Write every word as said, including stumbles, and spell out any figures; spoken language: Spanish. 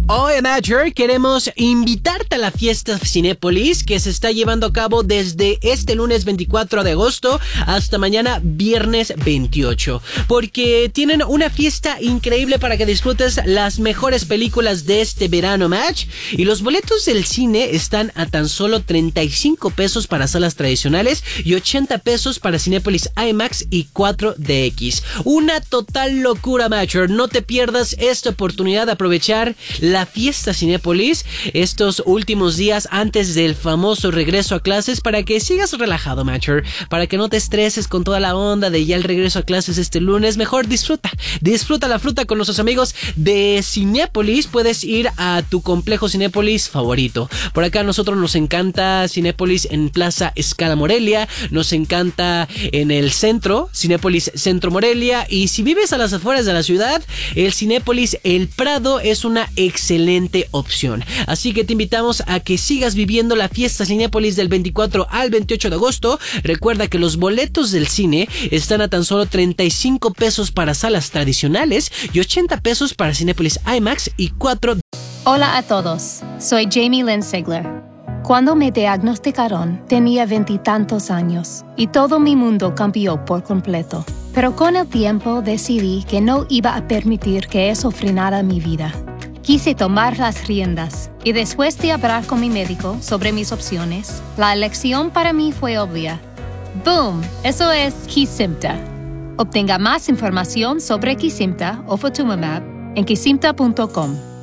Hoy, Major, queremos invitarte a la fiesta Cinépolis que se está llevando a cabo desde este lunes veinticuatro de agosto hasta mañana viernes veintiocho, porque tienen una fiesta increíble para que disfrutes las mejores películas de este verano, Match, y los boletos del cine están a tan solo treinta y cinco pesos para salas tradicionales y ochenta pesos para Cinépolis IMAX y cuatro D X. Una total locura, Major. No te pierdas esta oportunidad de aprovechar la fiesta Cinépolis estos últimos días antes del famoso regreso a clases para que sigas relajado, Matcher, para que no te estreses con toda la onda de ya el regreso a clases este lunes. Mejor disfruta, disfruta la fruta con nuestros amigos de Cinépolis. Puedes ir a tu complejo Cinépolis favorito. Por acá a nosotros nos encanta Cinépolis en Plaza Escala Morelia, nos encanta en el centro, Cinépolis Centro Morelia, y si vives a las afueras de la ciudad, el Cinépolis El Prado es una excelente excelente opción. Así que te invitamos a que sigas viviendo la fiesta Cinépolis del veinticuatro al veintiocho de agosto. Recuerda que los boletos del cine están a tan solo treinta y cinco pesos para salas tradicionales y ochenta pesos para Cinépolis IMAX y cuatro. Hola a todos, soy Jamie Lynn Sigler. Cuando me diagnosticaron, tenía veintitantos años y todo mi mundo cambió por completo. Pero con el tiempo decidí que no iba a permitir que eso frenara mi vida. Quise tomar las riendas y después de hablar con mi médico sobre mis opciones, la elección para mí fue obvia. ¡Boom! Eso es Kesimpta. Obtenga más información sobre Kesimpta o Ofatumumab en kesimpta punto com.